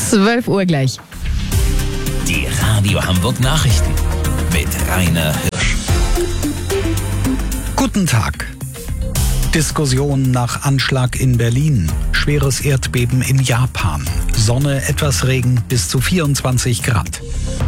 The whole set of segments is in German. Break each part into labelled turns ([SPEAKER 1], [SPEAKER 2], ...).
[SPEAKER 1] 12 Uhr gleich.
[SPEAKER 2] Die Radio Hamburg Nachrichten mit Rainer Hirsch.
[SPEAKER 3] Guten Tag. Diskussion nach Anschlag in Berlin. Schweres Erdbeben in Japan. Sonne, etwas Regen, bis zu 24 Grad.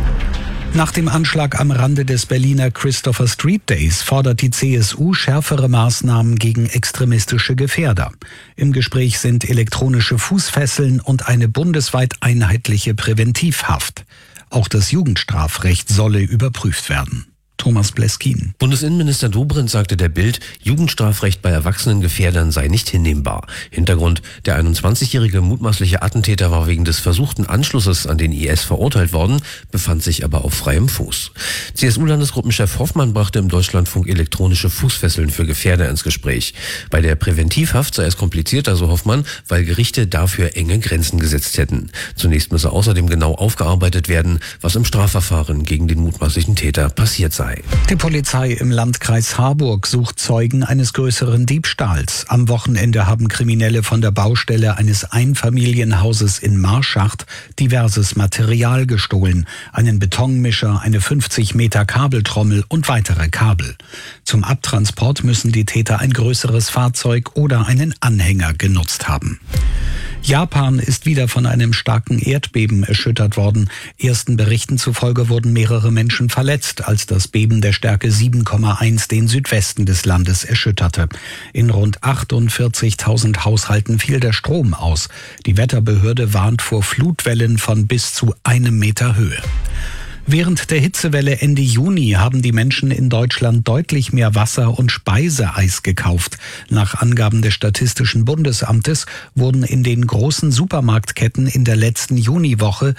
[SPEAKER 3] Nach dem Anschlag am Rande des Berliner Christopher Street Days fordert die CSU schärfere Maßnahmen gegen extremistische Gefährder. Im Gespräch sind elektronische Fußfesseln und eine bundesweit einheitliche Präventivhaft. Auch das Jugendstrafrecht solle überprüft werden. Thomas Bleskin.
[SPEAKER 4] Bundesinnenminister Dobrindt sagte der Bild, Jugendstrafrecht bei erwachsenen Gefährdern sei nicht hinnehmbar. Hintergrund: Der 21-jährige mutmaßliche Attentäter war wegen des versuchten Anschlusses an den IS verurteilt worden, befand sich aber auf freiem Fuß. CSU-Landesgruppenchef Hoffmann brachte im Deutschlandfunk elektronische Fußfesseln für Gefährder ins Gespräch. Bei der Präventivhaft sei es komplizierter, so Hoffmann, weil Gerichte dafür enge Grenzen gesetzt hätten. Zunächst müsse außerdem genau aufgearbeitet werden, was im Strafverfahren gegen den mutmaßlichen Täter passiert sei.
[SPEAKER 3] Die Polizei im Landkreis Harburg sucht Zeugen eines größeren Diebstahls. Am Wochenende haben Kriminelle von der Baustelle eines Einfamilienhauses in Marschacht diverses Material gestohlen. Einen Betonmischer, eine 50 Meter Kabeltrommel und weitere Kabel. Zum Abtransport müssen die Täter ein größeres Fahrzeug oder einen Anhänger genutzt haben. Japan ist wieder von einem starken Erdbeben erschüttert worden. Ersten Berichten zufolge wurden mehrere Menschen verletzt, als das Beben der Stärke 7,1 den Südwesten des Landes erschütterte. In rund 48.000 Haushalten fiel der Strom aus. Die Wetterbehörde warnt vor Flutwellen von bis zu 1 Meter Höhe. Während der Hitzewelle Ende Juni haben die Menschen in Deutschland deutlich mehr Wasser und Speiseeis gekauft. Nach Angaben des Statistischen Bundesamtes wurden in den großen Supermarktketten in der letzten Juniwoche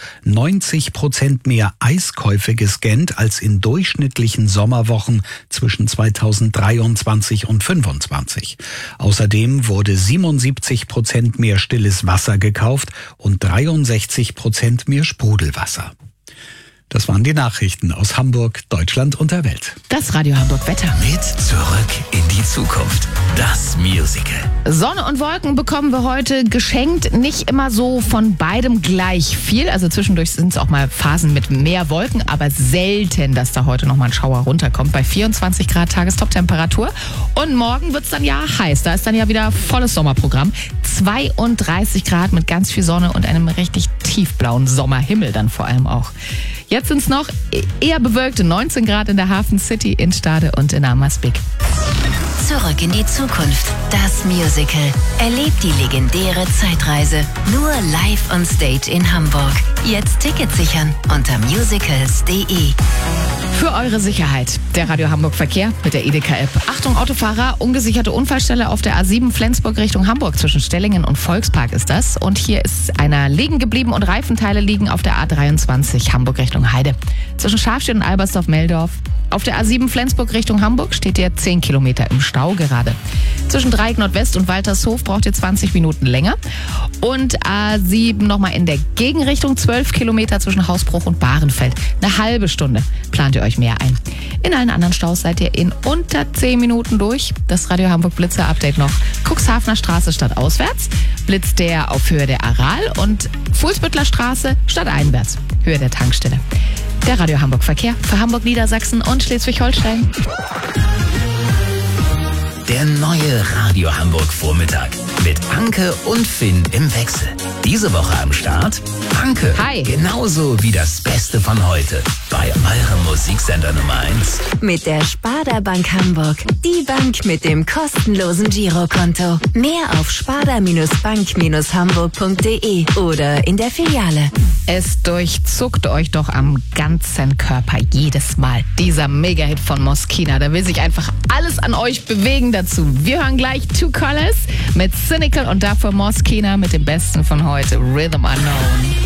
[SPEAKER 3] 90% mehr Eiskäufe gescannt als in durchschnittlichen Sommerwochen zwischen 2023 und 2025. Außerdem wurde 77% mehr stilles Wasser gekauft und 63% mehr Sprudelwasser. Das waren die Nachrichten aus Hamburg, Deutschland und der Welt.
[SPEAKER 1] Das Radio Hamburg Wetter.
[SPEAKER 2] Mit Zurück in die Zukunft. Das Musical.
[SPEAKER 1] Sonne und Wolken bekommen wir heute geschenkt. Nicht immer so von beidem gleich viel. Also zwischendurch sind es auch mal Phasen mit mehr Wolken, aber selten, dass da heute nochmal ein Schauer runterkommt. Bei 24 Grad Tagestoptemperatur. Und morgen wird es dann ja heiß. Da ist dann ja wieder volles Sommerprogramm. 32 Grad mit ganz viel Sonne und einem richtig tiefblauen Sommerhimmel dann vor allem auch. Jetzt sind es noch eher bewölkte 19 Grad in der Hafen City, in Stade und in Ammersbeek.
[SPEAKER 5] Zurück in die Zukunft. Das Musical. Erlebt die legendäre Zeitreise. Nur live on stage in Hamburg. Jetzt Tickets sichern unter musicals.de.
[SPEAKER 1] Für eure Sicherheit. Der Radio Hamburg Verkehr mit der Edeka-App. Achtung Autofahrer, ungesicherte Unfallstelle auf der A7 Flensburg Richtung Hamburg. Zwischen Stellingen und Volkspark ist das. Und hier ist einer liegen geblieben und Reifenteile liegen auf der A23 Hamburg Richtung Heide. Zwischen Schafstedt und Albersdorf-Meldorf. Auf der A7 Flensburg Richtung Hamburg steht ihr 10 Kilometer im Stau gerade. Zwischen Dreieck Nordwest und Waltershof braucht ihr 20 Minuten länger. Und A7 nochmal in der Gegenrichtung 12 Kilometer zwischen Hausbruch und Bahrenfeld. Eine halbe Stunde plant ihr euch mehr ein. In allen anderen Staus seid ihr in unter 10 Minuten durch. Das Radio Hamburg Blitzer Update noch. Cuxhavener Straße stadtauswärts, Blitz der auf Höhe der Aral und Fuhlsbüttler Straße stadteinwärts, Höhe der Tankstelle. Der Radio Hamburg Verkehr für Hamburg, Niedersachsen und Schleswig-Holstein.
[SPEAKER 2] Der neue Radio Hamburg Vormittag mit Anke und Finn im Wechsel. Diese Woche am Start Anke.
[SPEAKER 1] Hi.
[SPEAKER 2] Genauso wie das Beste von heute bei eurem Musiksender Nummer 1.
[SPEAKER 5] Mit der Sparda Bank Hamburg. Die Bank mit dem kostenlosen Girokonto. Mehr auf sparda-bank-hamburg.de oder in der Filiale.
[SPEAKER 1] Es durchzuckt euch doch am ganzen Körper jedes Mal. Dieser Mega-Hit von Moschino. Da will sich einfach alles an euch bewegen dazu. Wir hören gleich Two Colors mit Cynical und dafür Moschino mit dem Besten von heute, Rhythm Unknown.